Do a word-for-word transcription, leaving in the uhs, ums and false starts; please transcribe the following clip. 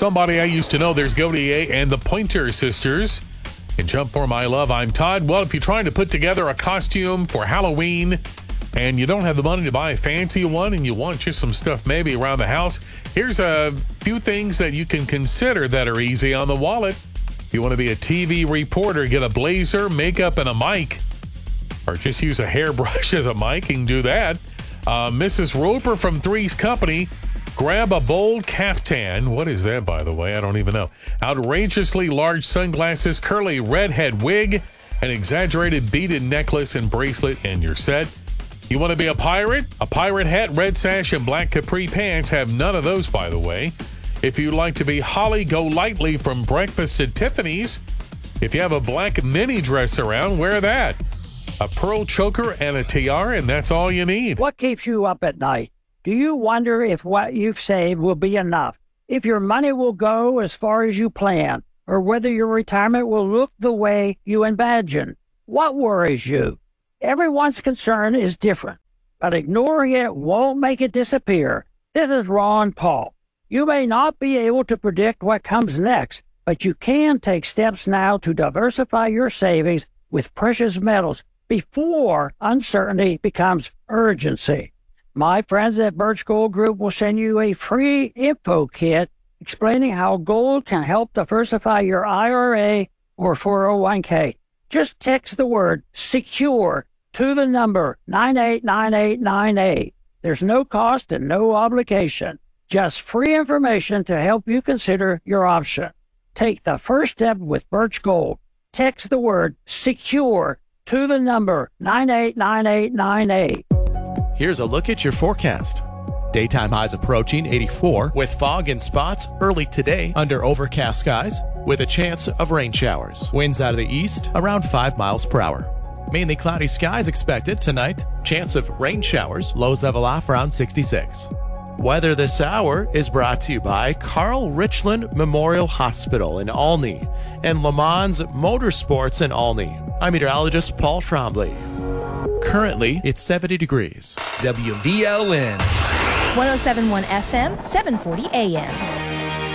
somebody I used to know. There's Godier and the Pointer Sisters. In Jump for My Love, I'm Todd. Well, if you're trying to put together a costume for Halloween and you don't have the money to buy a fancy one and you want just some stuff maybe around the house, here's a few things that you can consider that are easy on the wallet. If you want to be a T V reporter, get a blazer, makeup, and a mic. Or just use a hairbrush as a mic and do that. Uh, Missus Roper from Three's Company, grab a bold caftan. What is that, by the way? I don't even know. Outrageously large sunglasses, curly redhead wig, an exaggerated beaded necklace and bracelet, and you're set. You want to be a pirate? A pirate hat, red sash, and black capri pants. Have none of those, by the way. If you'd like to be Holly Golightly from Breakfast at Tiffany's, if you have a black mini dress around, wear that. A pearl choker and a tiara, and that's all you need. What keeps you up at night? Do you wonder if what you've saved will be enough? If your money will go as far as you plan? Or whether your retirement will look the way you imagine? What worries you? Everyone's concern is different, but ignoring it won't make it disappear. This is Ron Paul. You may not be able to predict what comes next, but you can take steps now to diversify your savings with precious metals before uncertainty becomes urgency. My friends at Birch Gold Group will send you a free info kit explaining how gold can help diversify your I R A or four oh one k. Just text the word SECURE to the number nine eight nine eight nine eight. There's no cost and no obligation. Just free information to help you consider your option. Take the first step with Birch Gold. Text the word SECURE to the number nine eight nine eight nine eight. Here's a look at your forecast. Daytime highs approaching eighty-four with fog and spots early today under overcast skies with a chance of rain showers. Winds out of the east around five miles per hour. Mainly cloudy skies expected tonight. Chance of rain showers. Lows level off around sixty-six. Weather this hour is brought to you by Carl Richland Memorial Hospital in Olney and Le Mans Motorsports in Olney. I'm meteorologist Paul Trombley. Currently, it's seventy degrees. W V L N one oh seven point one F M, seven forty A M.